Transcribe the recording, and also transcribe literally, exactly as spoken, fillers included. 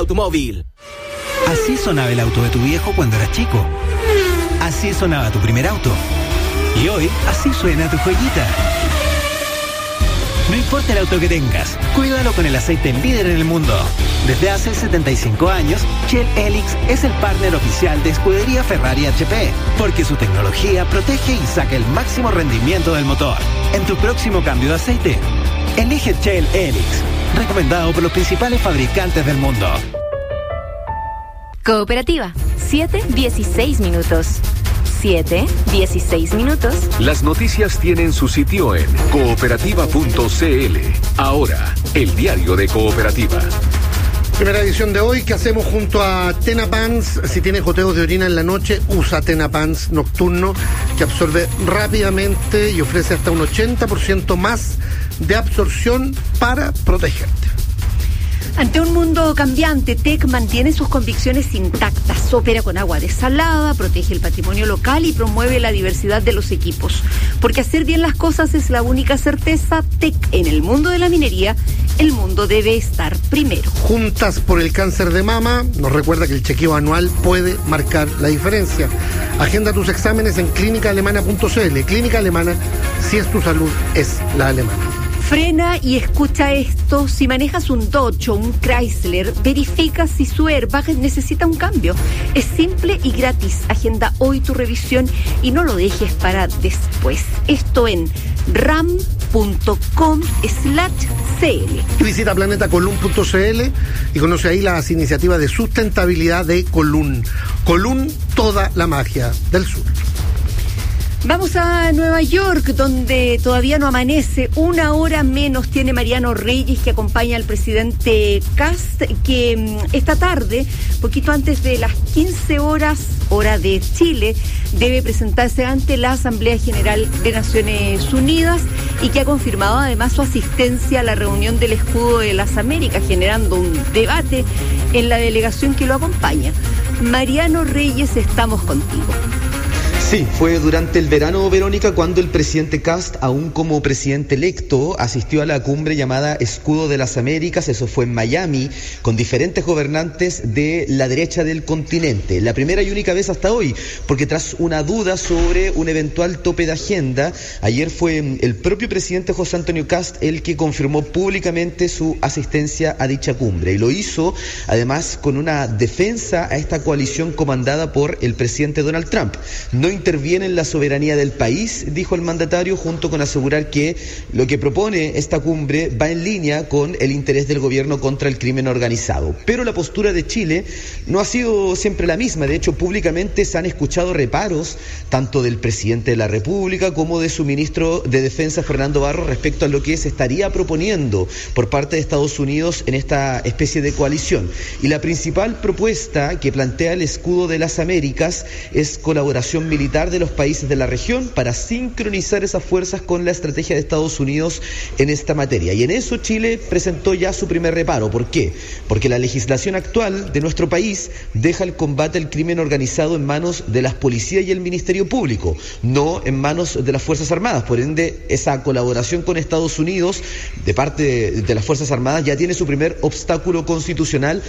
Automóvil. Así sonaba el auto de tu viejo cuando eras chico. Así sonaba tu primer auto. Y hoy, así suena tu joyita. No importa el auto que tengas, cuídalo con el aceite líder en el mundo. Desde hace setenta y cinco años, Shell Helix es el partner oficial de Escudería Ferrari H P, porque su tecnología protege y saca el máximo rendimiento del motor. En tu próximo cambio de aceite, elige Shell Helix, recomendado por los principales fabricantes del mundo. Cooperativa, siete dieciséis minutos. siete dieciséis minutos. Las noticias tienen su sitio en cooperativa punto c l. Ahora, el diario de Cooperativa. Primera edición de hoy que hacemos junto a Tenapans. Si tienes goteos de orina en la noche, usa Tenapans nocturno, que absorbe rápidamente y ofrece hasta un ochenta por ciento más de absorción para protegerte. Ante un mundo cambiante, T E C mantiene sus convicciones intactas, opera con agua desalada, protege el patrimonio local y promueve la diversidad de los equipos. Porque hacer bien las cosas es la única certeza. T E C en el mundo de la minería, el mundo debe estar primero. Juntas por el cáncer de mama nos recuerda que el chequeo anual puede marcar la diferencia. Agenda tus exámenes en clínica alemana punto c l. Clínica Alemana, si es tu salud, es la alemana. Frena y escucha esto. Si manejas un Dodge o un Chrysler, verifica si su airbag necesita un cambio. Es simple y gratis. Agenda hoy tu revisión y no lo dejes para después. Esto en ram punto com slash c l. Visita planeta column punto c l y conoce ahí las iniciativas de sustentabilidad de Column. Column, toda la magia del sur. Vamos a Nueva York, donde todavía no amanece. Una hora menos tiene Mariano Reyes, que acompaña al presidente Kast, que esta tarde, poquito antes de las quince horas, hora de Chile, debe presentarse ante la Asamblea General de Naciones Unidas y que ha confirmado además su asistencia a la reunión del Escudo de las Américas, generando un debate en la delegación que lo acompaña. Mariano Reyes, estamos contigo. Sí, fue durante el verano, Verónica, cuando el presidente Kast, aún como presidente electo, asistió a la cumbre llamada Escudo de las Américas. Eso fue en Miami, con diferentes gobernantes de la derecha del continente. La primera y única vez hasta hoy, porque tras una duda sobre un eventual tope de agenda, ayer fue el propio presidente José Antonio Kast el que confirmó públicamente su asistencia a dicha cumbre. Y lo hizo, además, con una defensa a esta coalición comandada por el presidente Donald Trump. No interviene en la soberanía del país, dijo el mandatario, junto con asegurar que lo que propone esta cumbre va en línea con el interés del gobierno contra el crimen organizado. Pero la postura de Chile no ha sido siempre la misma. De hecho, públicamente se han escuchado reparos tanto del presidente de la República como de su ministro de Defensa, Fernando Barros, respecto a lo que se estaría proponiendo por parte de Estados Unidos en esta especie de coalición. Y la principal propuesta que plantea el Escudo de las Américas es colaboración militar de los países de la región para sincronizar esas fuerzas con la estrategia de Estados Unidos en esta materia. Y en eso Chile presentó ya su primer reparo. ¿Por qué? Porque la legislación actual de nuestro país deja el combate al crimen organizado en manos de las policías y el Ministerio Público, no en manos de las Fuerzas Armadas. Por ende, esa colaboración con Estados Unidos de parte de, de las Fuerzas Armadas ya tiene su primer obstáculo constitucional